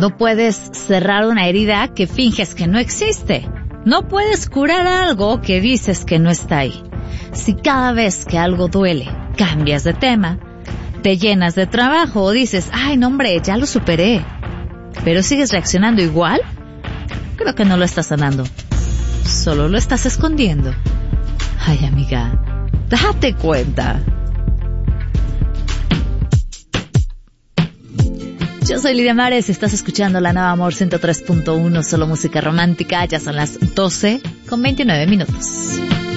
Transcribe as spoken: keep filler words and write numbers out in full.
No puedes cerrar una herida que finges que no existe. No puedes curar algo que dices que no está ahí. Si cada vez que algo duele, cambias de tema, te llenas de trabajo o dices, ay, no hombre, ya lo superé, pero sigues reaccionando igual, creo que no lo estás sanando. Solo lo estás escondiendo. Ay, amiga, date cuenta. Yo soy Lidia Mares y estás escuchando La Nueva Amor ciento tres punto uno, solo música romántica. Ya son las doce con veintinueve minutos.